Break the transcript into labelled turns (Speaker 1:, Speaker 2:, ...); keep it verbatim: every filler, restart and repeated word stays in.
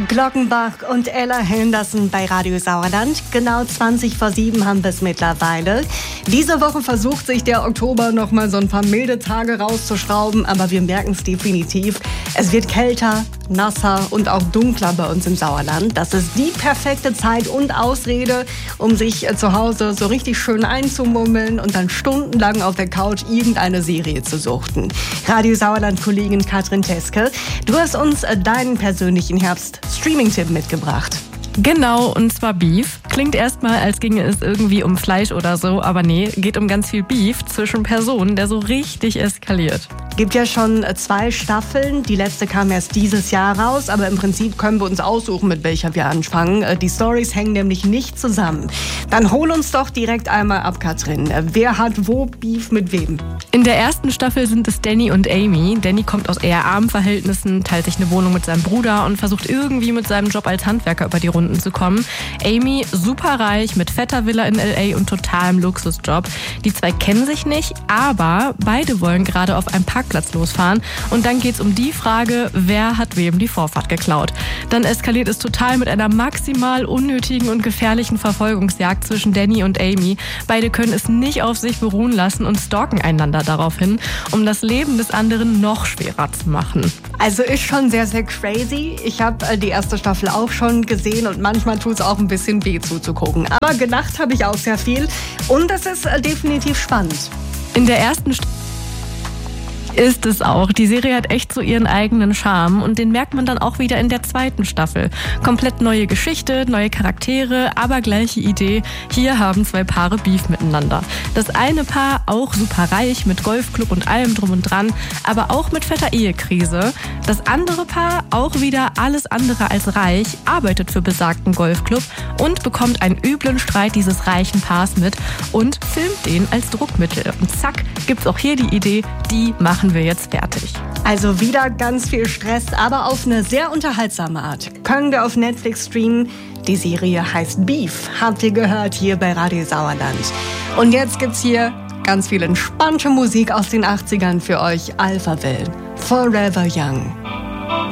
Speaker 1: Glockenbach und Ella Henderson bei Radio Sauerland. Genau zwanzig vor sieben haben wir es mittlerweile. Diese Woche versucht sich der Oktober noch mal so ein paar milde Tage rauszuschrauben, aber wir merken es definitiv. Es wird kälter, nasser und auch dunkler bei uns im Sauerland. Das ist die perfekte Zeit und Ausrede, um sich zu Hause so richtig schön einzumummeln und dann stundenlang auf der Couch irgendeine Serie zu suchten. Radio Sauerland-Kollegin Katrin Teske, du hast uns deinen persönlichen Herbst-Streaming-Tipp mitgebracht.
Speaker 2: Genau, und zwar Beef. Klingt erstmal, als ginge es irgendwie um Fleisch oder so, aber nee, geht um ganz viel Beef zwischen Personen, der so richtig eskaliert.
Speaker 1: Gibt ja schon zwei Staffeln. Die letzte kam erst dieses Jahr raus, aber im Prinzip können wir uns aussuchen, mit welcher wir anfangen. Die Storys hängen nämlich nicht zusammen. Dann hol uns doch direkt einmal ab, Katrin. Wer hat wo Beef mit wem?
Speaker 2: In der ersten Staffel sind es Danny und Amy. Danny kommt aus eher armen Verhältnissen, teilt sich eine Wohnung mit seinem Bruder und versucht irgendwie mit seinem Job als Handwerker über die Runden zu kommen. Amy, superreich, mit fetter Villa in L A und totalem Luxusjob. Die zwei kennen sich nicht, aber beide wollen gerade auf einem Parkplatz losfahren. Und dann geht's um die Frage, wer hat wem die Vorfahrt geklaut. Dann eskaliert es total mit einer maximal unnötigen und gefährlichen Verfolgungsjagd zwischen Danny und Amy. Beide können es nicht auf sich beruhen lassen und stalken einander daraufhin, um das Leben des anderen noch schwerer zu machen.
Speaker 1: Also ist schon sehr, sehr crazy. Ich habe die erste Staffel auch schon gesehen und manchmal tut es auch ein bisschen weh zuzugucken. Aber gelacht habe ich auch sehr viel und das ist definitiv spannend.
Speaker 2: In der ersten Staffel ist es auch. Die Serie hat echt so ihren eigenen Charme und den merkt man dann auch wieder in der zweiten Staffel. Komplett neue Geschichte, neue Charaktere, aber gleiche Idee. Hier haben zwei Paare Beef miteinander. Das eine Paar auch super reich mit Golfclub und allem drum und dran, aber auch mit fetter Ehekrise. Das andere Paar auch wieder alles andere als reich, arbeitet für besagten Golfclub und bekommt einen üblen Streit dieses reichen Paars mit und filmt den als Druckmittel. Und zack, gibt's auch hier die Idee, die machen wir jetzt fertig.
Speaker 1: Also wieder ganz viel Stress, aber auf eine sehr unterhaltsame Art. Können wir auf Netflix streamen. Die Serie heißt Beef. Habt ihr gehört hier bei Radio Sauerland. Und jetzt gibt's hier ganz viel entspannte Musik aus den achtzigern für euch. Alphaville, Forever Young.